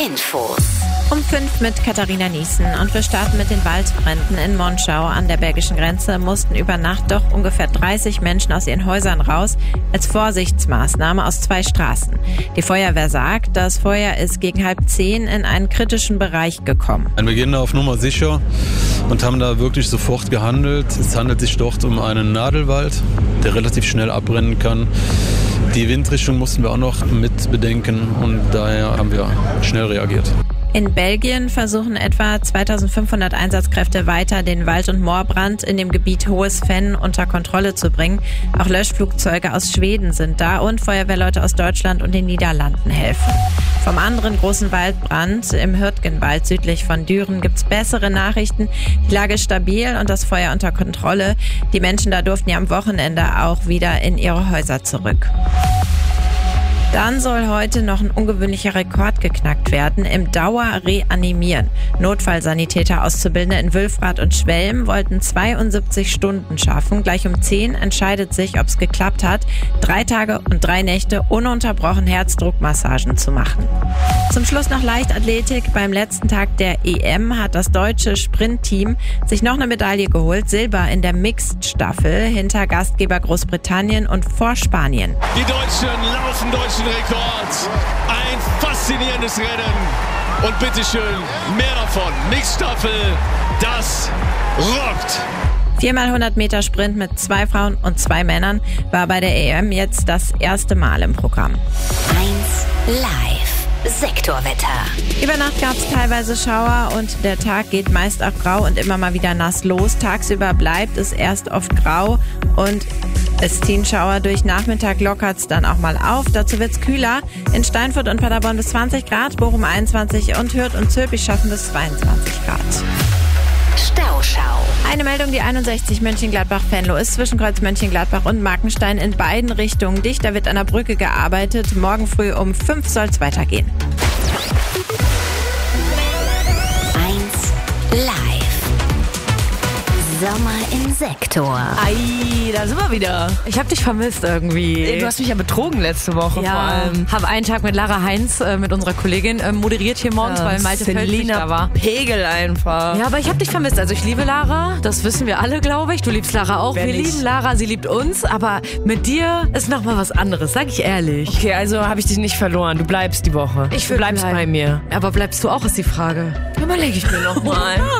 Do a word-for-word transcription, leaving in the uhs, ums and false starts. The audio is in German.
Infos. Um fünf mit Katharina Niesen und wir starten mit den Waldbränden in Monschau an der belgischen Grenze. Mussten über Nacht doch ungefähr dreißig Menschen aus ihren Häusern raus, als Vorsichtsmaßnahme aus zwei Straßen. Die Feuerwehr sagt, das Feuer ist gegen halb zehn in einen kritischen Bereich gekommen. Wir gehen da auf Nummer sicher und haben da wirklich sofort gehandelt. Es handelt sich dort um einen Nadelwald, der relativ schnell abbrennen kann. Die Windrichtung mussten wir auch noch mit bedenken und daher haben wir schnell reagiert. In Belgien versuchen etwa zweitausendfünfhundert Einsatzkräfte weiter, den Wald- und Moorbrand in dem Gebiet Hohes Venn unter Kontrolle zu bringen. Auch Löschflugzeuge aus Schweden sind da und Feuerwehrleute aus Deutschland und den Niederlanden helfen. Vom anderen großen Waldbrand im Hürtgenwald südlich von Düren gibt's bessere Nachrichten. Die Lage ist stabil und das Feuer unter Kontrolle. Die Menschen da durften ja am Wochenende auch wieder in ihre Häuser zurück. Dann soll heute noch ein ungewöhnlicher Rekord geknackt werden im Dauer-Reanimieren. Notfallsanitäter Auszubildende in Wülfrath und Schwelm wollten zweiundsiebzig Stunden schaffen. Gleich um zehn entscheidet sich, ob es geklappt hat, drei Tage und drei Nächte ununterbrochen Herzdruckmassagen zu machen. Zum Schluss noch Leichtathletik. Beim letzten Tag der E M hat das deutsche Sprintteam sich noch eine Medaille geholt. Silber in der Mixed-Staffel hinter Gastgeber Großbritannien und vor Spanien. Die Deutschen laufen deutschen Rekord. Ein faszinierendes Rennen. Und bitteschön, mehr davon. Mixed-Staffel, das rockt. Viermal hundert Meter Sprint mit zwei Frauen und zwei Männern war bei der E M jetzt das erste Mal im Programm. eins live. Sektorwetter. Über Nacht gab es teilweise Schauer und der Tag geht meist auch grau und immer mal wieder nass los. Tagsüber bleibt es erst oft grau und es ziehen Schauer durch. Nachmittag lockert es dann auch mal auf. Dazu wird es kühler. In Steinfurt und Paderborn bis zwanzig Grad, Bochum einundzwanzig und Hürth und Zülpich schaffen bis zweiundzwanzig Grad. Stauschau. Eine Meldung, die einundsechzig Mönchengladbach-Venlo ist zwischen Kreuz Mönchengladbach und Markenstein in beiden Richtungen dicht. Da wird an der Brücke gearbeitet. Morgen früh um fünf soll es weitergehen. eins live. Sommer im Sektor. Ei, da sind wir wieder. Ich hab dich vermisst irgendwie. Du hast mich ja betrogen letzte Woche ja, vor allem. Habe einen Tag mit Lara Heinz, äh, mit unserer Kollegin, äh, moderiert hier morgens, ja, weil Malte Feld nicht da war. Pegel einfach. Ja, aber ich habe dich vermisst. Also ich liebe Lara, das wissen wir alle, glaube ich. Du liebst Lara auch. Wer wir nicht? lieben Lara, sie liebt uns. Aber mit dir ist nochmal was anderes, sag ich ehrlich. Okay, also habe ich dich nicht verloren. Du bleibst die Woche. Ich du bleibst bleiben. bei mir. Aber bleibst du auch, ist die Frage. Überlege ich mir noch mal.